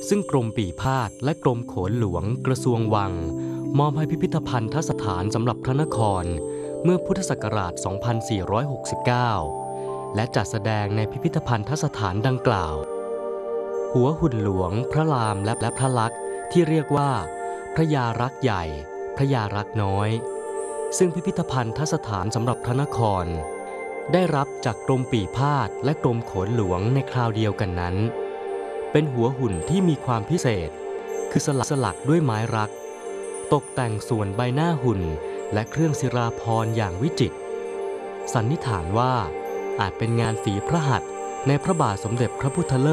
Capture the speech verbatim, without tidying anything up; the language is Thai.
ซึ่งกรมปีพาทย์และกรมโขนหลวงกระทรวงวังมอบให้พิพิธภัณฑสถานสำหรับพระนครเมื่อพุทธศักราช สองพันสี่ร้อยหกสิบเก้า และจัดแสดงในพิพิธภัณฑสถานดังกล่าวหัวหุ่นหลวงพระรามและและพระลักษณ์ที่เรียกว่าพระยารักษ์ใหญ่พระยารักษ์น้อยซึ่งพิพิธภัณฑสถานสำหรับพระนครได้รับจากกรมปีพาทย์และกรมโขนหลวงในคราวเดียวกันนั้นเป็นหัวหุ่นที่มีความพิเศษคือสลักสลักด้วยไม้รักตกแต่งส่วนใบหน้าหุ่นและเครื่องศิลาภรณ์อย่างวิจิตรสันนิษฐานว่าอาจเป็นงานฝีพระหัตถ์ในพระบาทสมเด็จพระพุทธเลิศ